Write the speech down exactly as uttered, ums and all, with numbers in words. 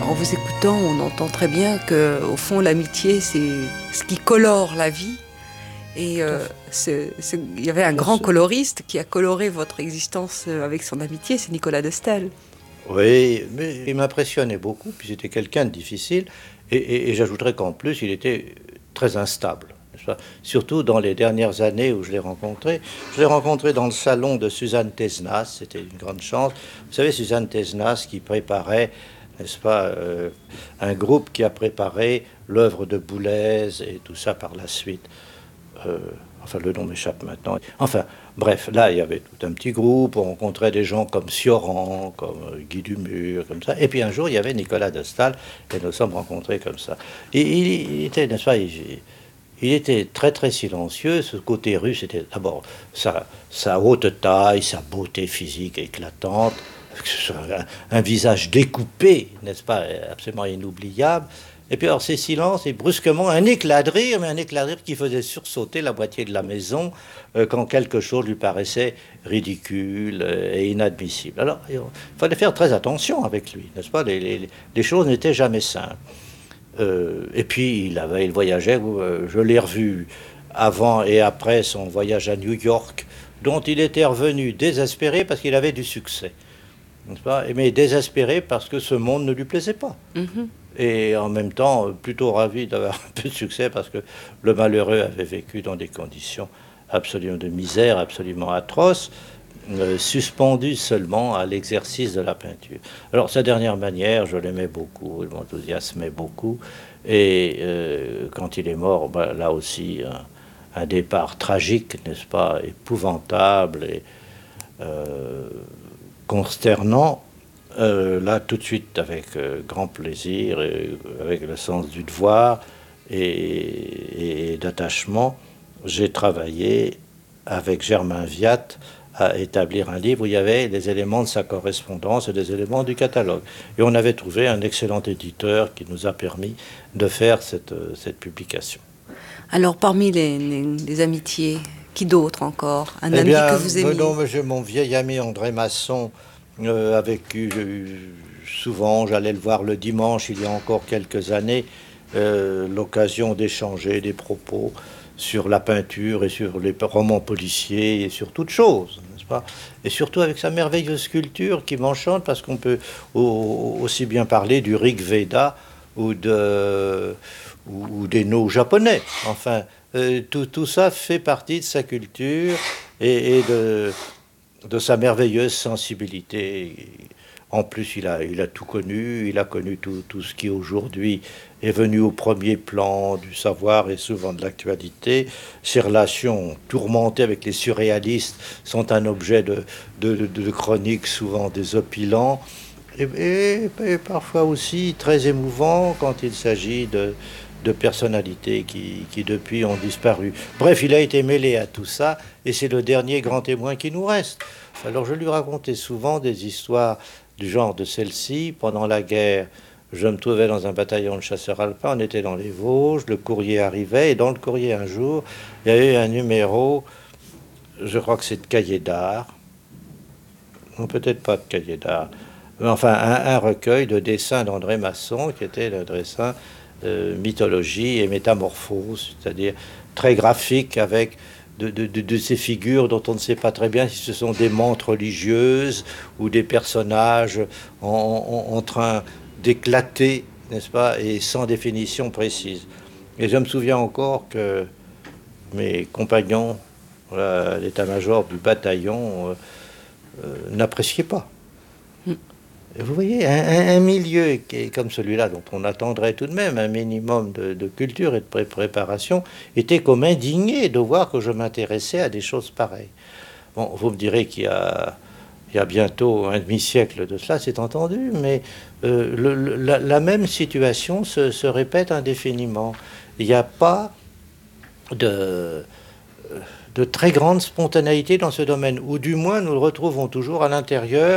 En vous écoutant, on entend très bien que, au fond, l'amitié, c'est ce qui colore la vie. Et euh, c'est, c'est, il y avait un grand coloriste qui a coloré votre existence avec son amitié, c'est Nicolas de Staël. Oui, mais il m'impressionnait beaucoup, puis c'était quelqu'un de difficile, et, et, et j'ajouterais qu'en plus, il était très instable. Surtout dans les dernières années où je l'ai rencontré. Je l'ai rencontré dans le salon de Suzanne Tesnas, c'était une grande chance. Vous savez, Suzanne Tesnas qui préparait, n'est-ce pas, euh, un groupe qui a préparé l'œuvre de Boulez et tout ça par la suite. Euh, enfin, le nom m'échappe maintenant. Enfin, bref, là, il y avait tout un petit groupe, on rencontrait des gens comme Sioran, comme Guy Dumur, comme ça. Et puis un jour, il y avait Nicolas de Staël, et nous sommes rencontrés comme ça. Et il, il était, n'est-ce pas, il, il était très très silencieux. Ce côté russe, c'était d'abord sa, sa haute taille, sa beauté physique éclatante, un, un visage découpé, n'est-ce pas, absolument inoubliable. Et puis alors ces silences, et brusquement un éclat de rire, mais un éclat de rire qui faisait sursauter la moitié de la maison euh, quand quelque chose lui paraissait ridicule euh, et inadmissible. Alors il fallait faire très attention avec lui, n'est-ce pas, les, les, les choses n'étaient jamais simples. Euh, et puis il, avait, il voyageait, euh, je l'ai revu avant et après son voyage à New York, dont il était revenu désespéré parce qu'il avait du succès, n'est-ce pas, mais désespéré parce que ce monde ne lui plaisait pas. Mm-hmm. Et en même temps, plutôt ravi d'avoir un peu de succès parce que le malheureux avait vécu dans des conditions absolument de misère, absolument atroces, euh, suspendu seulement à l'exercice de la peinture. Alors, sa dernière manière, je l'aimais beaucoup, il m'enthousiasmait beaucoup. Et euh, quand il est mort, ben, là aussi, un, un départ tragique, n'est-ce pas, épouvantable et euh, consternant. Euh, là, tout de suite, avec euh, grand plaisir, et, avec le sens du devoir et, et d'attachement, j'ai travaillé avec Germain Viat à établir un livre où il y avait des éléments de sa correspondance et des éléments du catalogue. Et on avait trouvé un excellent éditeur qui nous a permis de faire cette, cette publication. Alors, parmi les, les, les amitiés, qui d'autre encore? Un eh ami bien, que vous aimez? Non, j'ai mon vieil ami André Masson, Euh, avec euh, souvent, j'allais le voir le dimanche, il y a encore quelques années, euh, l'occasion d'échanger des propos sur la peinture et sur les romans policiers et sur toutes choses, n'est-ce pas? Et surtout avec sa merveilleuse culture qui m'enchante parce qu'on peut au, aussi bien parler du Rig Veda ou, de, ou, ou des no japonais. Enfin, euh, tout, tout ça fait partie de sa culture et, et de... de sa merveilleuse sensibilité. En plus, il a, il a tout connu, il a connu tout, tout ce qui aujourd'hui est venu au premier plan du savoir et souvent de l'actualité. Ses relations tourmentées avec les surréalistes sont un objet de, de, de, de chroniques souvent désopilants et, et, et parfois aussi très émouvants quand il s'agit de, de personnalités qui, qui depuis ont disparu. Bref, il a été mêlé à tout ça et c'est le dernier grand témoin qui nous reste. Alors je lui racontais souvent des histoires du genre de celle-ci. Pendant la guerre, je me trouvais dans un bataillon de chasseurs alpins, on était dans les Vosges, le courrier arrivait et dans le courrier un jour, il y a eu un numéro, je crois que c'est de Cahiers d'art, ou peut-être pas de Cahiers d'art, mais enfin un, un recueil de dessins d'André Masson qui était le dessin Euh, mythologie et métamorphose, c'est-à-dire très graphique avec de, de, de, de ces figures dont on ne sait pas très bien si ce sont des mantes religieuses ou des personnages en, en, en train d'éclater, n'est-ce pas, et sans définition précise. Et je me souviens encore que mes compagnons, voilà, l'état-major du bataillon, euh, euh, n'appréciaient pas. Vous voyez, un, un milieu qui est comme celui-là, dont on attendrait tout de même un minimum de, de culture et de pré préparation, était comme indigné de voir que je m'intéressais à des choses pareilles. Bon, vous me direz qu'il y a, il y a bientôt un demi-siècle de cela, c'est entendu, mais euh, le, le, la, la même situation se, se répète indéfiniment. Il n'y a pas de... de très grande spontanéité dans ce domaine, ou du moins nous le retrouvons toujours à l'intérieur